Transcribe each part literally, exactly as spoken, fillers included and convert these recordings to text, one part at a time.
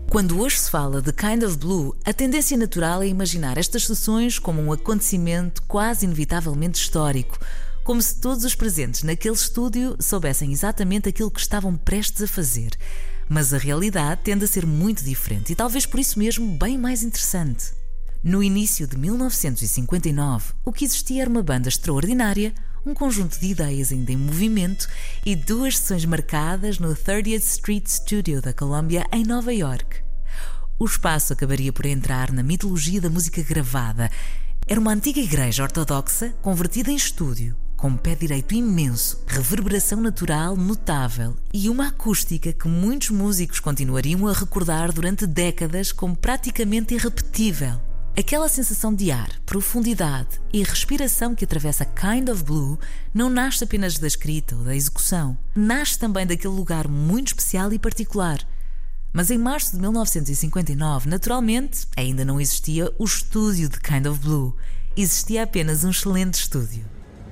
Quando hoje se fala de Kind of Blue, a tendência natural é imaginar estas sessões como um acontecimento quase inevitavelmente histórico, como se todos os presentes naquele estúdio soubessem exatamente aquilo que estavam prestes a fazer. Mas a realidade tende a ser muito diferente e talvez por isso mesmo bem mais interessante. No início de mil novecentos e cinquenta e nove, o que existia era uma banda extraordinária, um conjunto de ideias ainda em movimento e duas sessões marcadas no thirtieth Street Studio da Columbia, em Nova York. O espaço acabaria por entrar na mitologia da música gravada. Era uma antiga igreja ortodoxa convertida em estúdio, com um pé direito imenso, reverberação natural notável e uma acústica que muitos músicos continuariam a recordar durante décadas como praticamente irrepetível. Aquela sensação de ar, profundidade e respiração que atravessa Kind of Blue não nasce apenas da escrita ou da execução. Nasce também daquele lugar muito especial e particular. Mas em março de mil novecentos e cinquenta e nove, naturalmente, ainda não existia o estúdio de Kind of Blue. Existia apenas um excelente estúdio.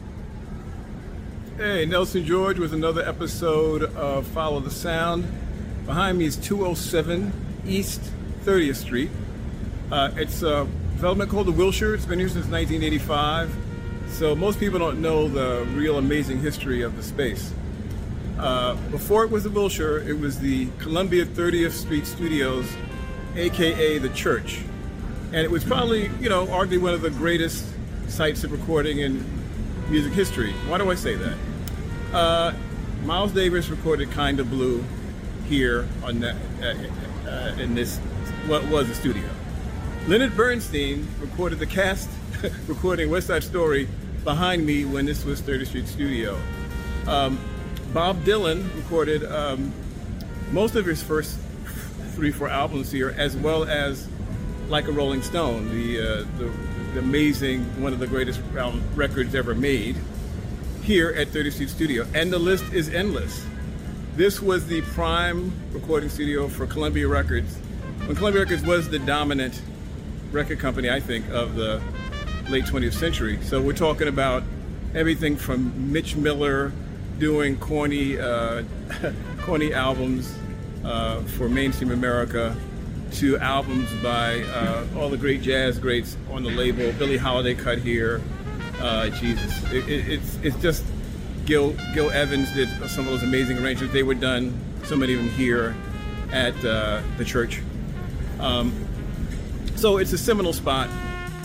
Hey, Nelson George with another episode of Follow the Sound. Behind me is two oh seven East thirtieth Street. Uh, it's a development called the Wilshire. It's been here since nineteen eighty-five. So most people don't know the real amazing history of the space. Uh, before it was the Wilshire, it was the Columbia thirtieth Street Studios, aka the Church. And it was probably, you know, arguably one of the greatest sites of recording in music history. Why do I say that? Uh, Miles Davis recorded Kind of Blue here on that, uh, uh, in this, what was the studio. Leonard Bernstein recorded the cast recording West Side Story behind me when this was thirtieth Street Studio. Um, Bob Dylan recorded um, most of his first three, four albums here, as well as Like a Rolling Stone, the, uh, the, the amazing, one of the greatest um, records ever made, here at thirtieth Street Studio. And the list is endless. This was the prime recording studio for Columbia Records, when Columbia Records was the dominant record company, I think, of the late twentieth century. So we're talking about everything from Mitch Miller doing corny, uh, corny albums uh, for mainstream America, to albums by uh, all the great jazz greats on the label. Billie Holiday cut here. Uh, Jesus, it, it, it's it's just Gil Gil Evans did some of those amazing arrangements. They were done, so many of them here at uh, the Church. Um, So it's a seminal spot